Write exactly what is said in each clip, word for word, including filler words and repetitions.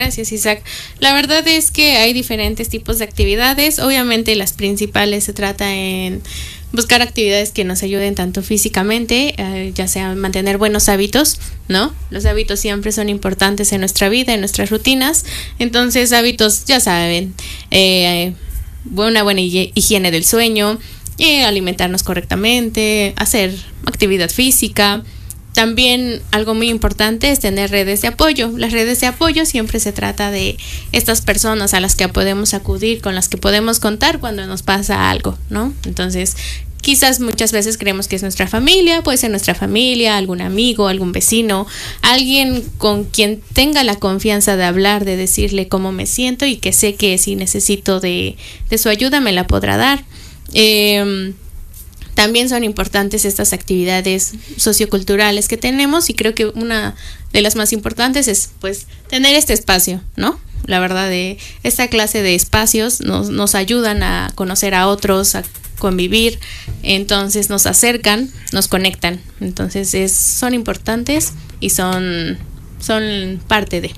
Gracias, Isaac. La verdad es que hay diferentes tipos de actividades. Obviamente las principales se trata en buscar actividades que nos ayuden tanto físicamente, eh, ya sea mantener buenos hábitos, ¿no? Los hábitos siempre son importantes en nuestra vida, en nuestras rutinas. Entonces, hábitos, ya saben, eh, una buena higiene del sueño, eh, alimentarnos correctamente, hacer actividad física. También algo muy importante es tener redes de apoyo. Las redes de apoyo siempre se trata de estas personas a las que podemos acudir, con las que podemos contar cuando nos pasa algo, ¿no? Entonces, quizás muchas veces creemos que es nuestra familia, puede ser nuestra familia, algún amigo, algún vecino, alguien con quien tenga la confianza de hablar, de decirle cómo me siento y que sé que si necesito de, de su ayuda me la podrá dar. Eh, También son importantes estas actividades socioculturales que tenemos y creo que una de las más importantes es pues tener este espacio, ¿no? La verdad, de esta clase de espacios nos, nos ayudan a conocer a otros, a convivir, entonces nos acercan, nos conectan, entonces es, son importantes y son, son parte de...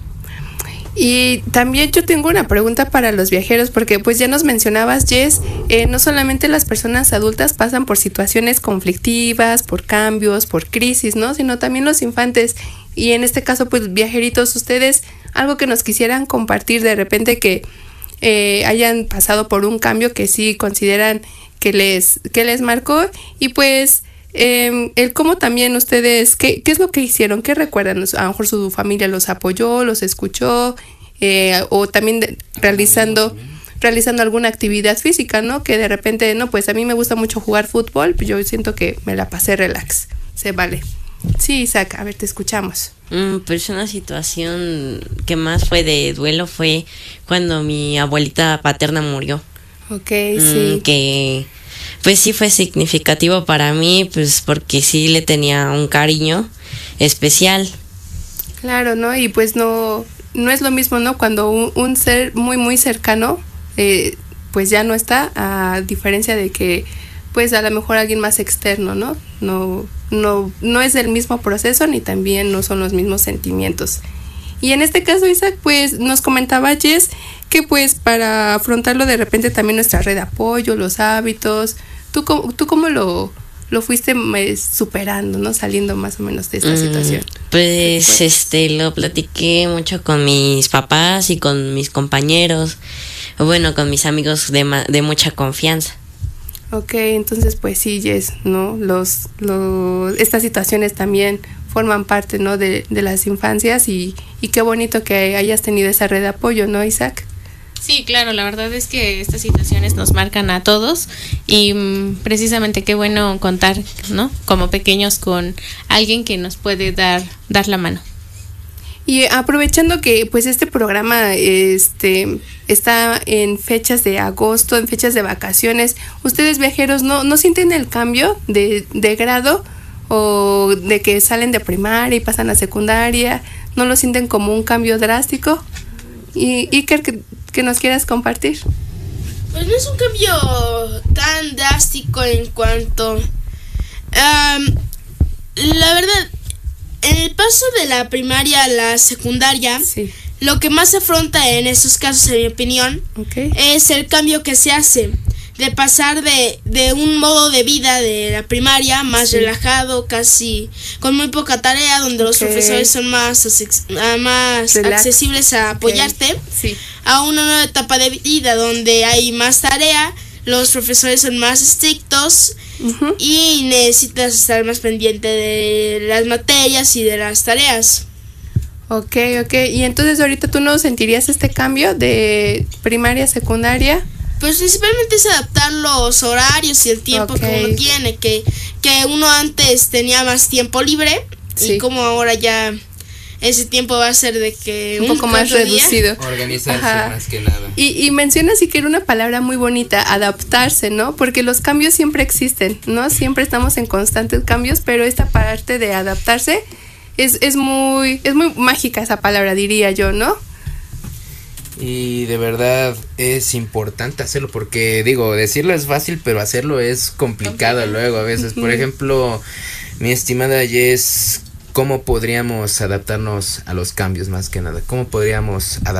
Y también yo tengo una pregunta para los viajeros, porque pues ya nos mencionabas, Jess, eh, no solamente las personas adultas pasan por situaciones conflictivas, por cambios, por crisis, ¿no? Sino también los infantes. Y en este caso, pues viajeritos, ustedes, algo que nos quisieran compartir de repente que eh, hayan pasado por un cambio que sí consideran que les, que les marcó, y pues... Eh, el cómo también ustedes, ¿qué, qué es lo que hicieron? ¿Qué recuerdan? A lo mejor su familia los apoyó, los escuchó, eh, o también de, realizando realizando alguna actividad física, ¿no? Que de repente, no, pues a mí me gusta mucho jugar fútbol, pues yo siento que me la pasé relax, se vale. Sí, Isaac, a ver, te escuchamos. Mm, pues una situación que más fue de duelo fue cuando mi abuelita paterna murió. Ok, mm, sí. Que... Pues sí fue significativo para mí, pues porque sí le tenía un cariño especial. Claro, ¿no? Y pues no, no es lo mismo, ¿no? Cuando un, un ser muy, muy cercano, eh, pues ya no está, a diferencia de que, pues a lo mejor alguien más externo, ¿no? No, no, no es el mismo proceso, ni también no son los mismos sentimientos. Y en este caso, Isaac, pues nos comentaba Jess que pues para afrontarlo de repente también nuestra red de apoyo, los hábitos, ¿tú cómo, tú cómo lo, lo fuiste eh, superando, ¿no? Saliendo más o menos de esta mm, situación. Pues, pues este lo platiqué mucho con mis papás y con mis compañeros, bueno, con mis amigos de, ma- de mucha confianza. Ok, entonces pues sí, Jess, ¿no? Los, los, estas situaciones también forman parte, ¿no? De, de las infancias y, y qué bonito que hayas tenido esa red de apoyo, ¿no, Isaac? Sí, claro, la verdad es que estas situaciones nos marcan a todos y mmm, precisamente qué bueno contar, ¿no? Como pequeños con alguien que nos puede dar, dar la mano. Y aprovechando que pues este programa este está en fechas de agosto, en fechas de vacaciones, ¿ustedes viajeros no, no sienten el cambio de, de grado o de que salen de primaria y pasan a secundaria? ¿No lo sienten como un cambio drástico? Y Iker, que, que nos quieras compartir. Pues no es un cambio tan drástico en cuanto... Um, la verdad, en el paso de la primaria a la secundaria, sí. Lo que más se afronta en esos casos, en mi opinión, okay. Es el cambio que se hace de pasar de, de un modo de vida de la primaria más sí. relajado, casi con muy poca tarea, donde los okay. profesores son más, más accesibles a apoyarte, okay. sí. a una nueva etapa de vida donde hay más tarea, los profesores son más estrictos uh-huh. y necesitas estar más pendiente de las materias y de las tareas. Ok, ok. Y entonces ahorita tú no sentirías este cambio de primaria a secundaria. Pues principalmente es adaptar los horarios y el tiempo okay. que uno tiene, que, que uno antes tenía más tiempo libre sí. y como ahora ya ese tiempo va a ser de que un, un poco más reducido. Organizarse Ajá. más que nada. Y, y mencionas sí que era una palabra muy bonita, adaptarse, ¿no? Porque los cambios siempre existen, ¿no? Siempre estamos en constantes cambios, pero esta parte de adaptarse es, es muy, es muy mágica esa palabra, diría yo, ¿no? Y de verdad es importante hacerlo porque, digo, decirlo es fácil, pero hacerlo es complicado okay. luego a veces. Por ejemplo, mi estimada Jess, ¿cómo podríamos adaptarnos a los cambios más que nada? ¿Cómo podríamos adaptarnos?